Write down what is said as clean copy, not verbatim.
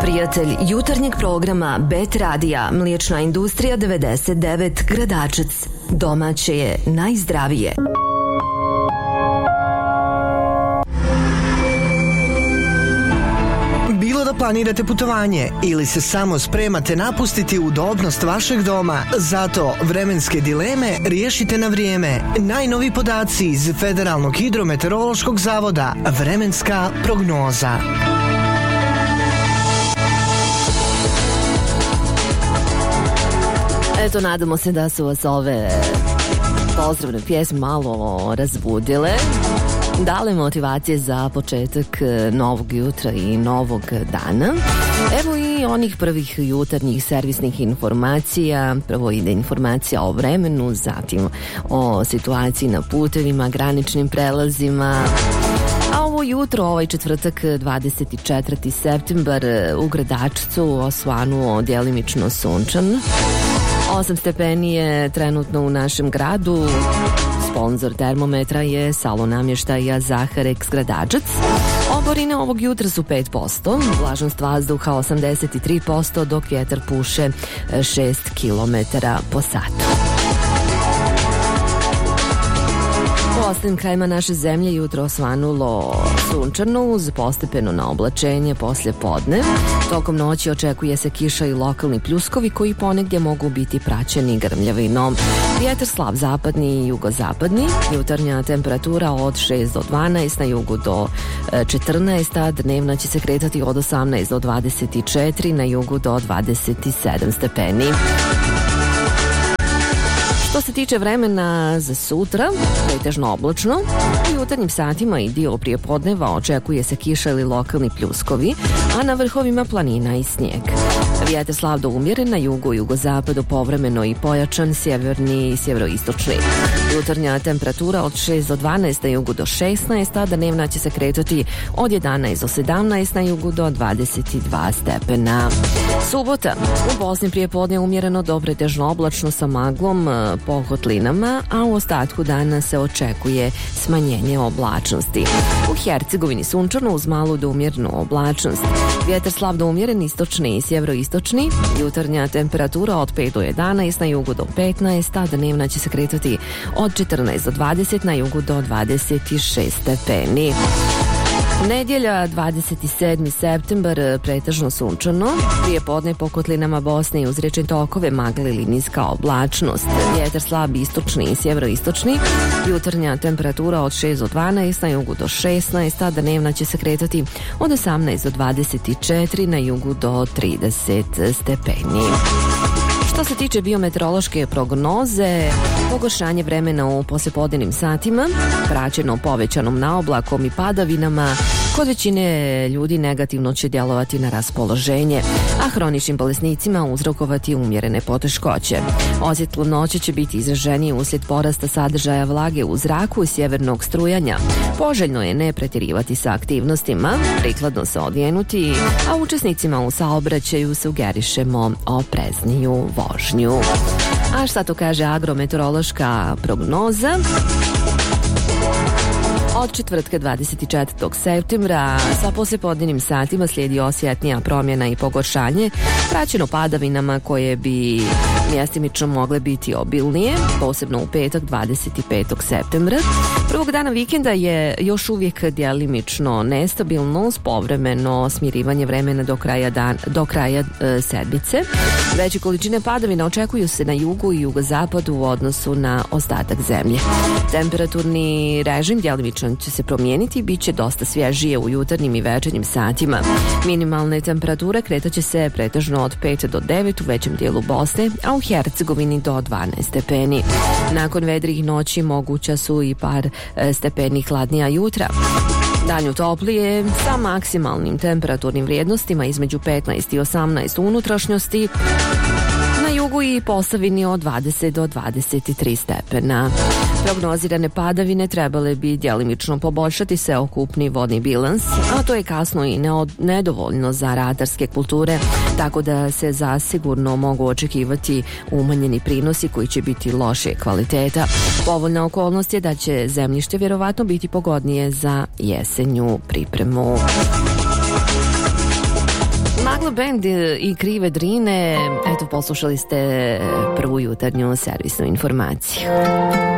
Prijatelj jutarnjeg programa Bet Radija, Mliječna industrija 99, Gradačac. Domaće je najzdravije. Bilo da planirate putovanje ili se samo spremate napustiti udobnost vašeg doma, zato vremenske dileme riješite na vrijeme. Najnovi podaci iz Federalnog hidrometeorološkog zavoda, vremenska prognoza. Eto, nadamo se da su vas ove pozdravne pjesme malo razbudile, dale motivacije za početak novog jutra i novog dana. Evo i onih prvih jutarnjih servisnih informacija. Prvo ide informacija o vremenu, zatim o situaciji na putevima, graničnim prelazima. A ovo jutro, ovaj četvrtak 24. septembar, u Gradačcu osvanuo djelimično sunčan. 8 stepeni je trenutno u našem gradu. Sponzor termometra je salon namještaja Zaharex Gradačac. Oborine ovog jutra su 5%, vlažnost vazduha 83%, dok vjetar puše 6 km po satu. U ostalim krajima naše zemlje jutro osvanulo sunčano uz postepeno naoblačenje poslje podne. Tokom noći očekuje se kiša i lokalni pljuskovi koji ponegdje mogu biti praćeni grmljavinom. Vjetar slab zapadni i jugozapadni. Jutarnja temperatura od 6 do 12, na jugu do 14, a dnevna će se kretati od 18 do 24, na jugu do 27 stepeni. Što se tiče vremena za sutra, pretežno oblačno. U jutarnjim satima i dio prijepodneva očekuje se kiša ili lokalni pljuskovi, a na vrhovima planina i snijeg. Vjetar slab do umjeren, na jugu i jugozapadu povremeno i pojačan, sjeverni i sjeveroistočni. Jutarnja temperatura od 6 do 12, na jugu do 16, a dnevna će se kretati od 11 do 17, na jugu do 22 stepena. Subota. U Bosni prijepodne umjereno do pretežno oblačno sa maglom, pohotlinama, a u ostatku dana se očekuje smanjenje oblačnosti. U Hercegovini sunčano uz malu do umjerenu oblačnost. Vjetar slab do umjeren, istočni i sjeveroistočni. Jutarnja temperatura od 5 do 11, na jugu do 15, a dnevna će se kretati od 14 do 20, na jugu do 26 stepeni. Nedjelja 27. septembar pretežno sunčano, prije podne po kotlinama Bosne i uz riječne tokove magla ili niska oblačnost. Vjetar slab istočni i sjeveroistočni. Jutarnja temperatura od 6 do 12, na jugu do 16, a dnevna će se kretati od 18 do 24, na jugu do 30 stepeni. Što se tiče biometeorološke prognoze, pogoršanje vremena u poslijepodnevnim satima, praćeno povećanom naoblakom i padavinama, kod većine ljudi negativno će djelovati na raspoloženje, a hroničnim bolesnicima uzrokovati umjerene poteškoće. Osjetlo noće će biti izraženije uslijed porasta sadržaja vlage u zraku i sjevernog strujanja. Poželjno je ne pretjerivati sa aktivnostima, prikladno se odjenuti, a učesnicima u saobraćaju sugerišemo oprezniju vožnju. A šta to kaže agrometeorološka prognoza? Od četvrtka 24. septembra sa poslijepodnevnim satima slijedi osjetnija promjena i pogoršanje, praćeno padavinama koje bi mjestimično mogle biti obilnije, posebno u petak 25. septembra. Prvog dana vikenda je još uvijek djelimično nestabilno s povremeno smirivanje vremena do kraja sedmice. Veće količine padavina očekuju se na jugu i jugozapadu u odnosu na ostatak zemlje. Temperaturni režim djelimično će se promijeniti i bit će dosta svježije u jutarnjim i večernjim satima. Minimalne temperature kretaće se pretežno od 5 do 9 u većem dijelu Bosne, a u Hercegovini do 12 stepeni. Nakon vedrih noći moguća su i par stepeni hladnija jutra. Danju toplije sa maksimalnim temperaturnim vrijednostima između 15 i 18 u unutrašnjosti, na jugu i Posavini od 20 do 23 stepena. Prognozirane padavine trebale bi djelimično poboljšati sveukupni vodni bilans, a to je kasno i nedovoljno za ratarske kulture, tako da se zasigurno mogu očekivati umanjeni prinosi koji će biti loše kvaliteta. Povoljna okolnost je da će zemljište vjerovatno biti pogodnije za jesenju pripremu. Magla band i Krive Drine. Eto, poslušali ste prvu jutarnju servisnu informaciju.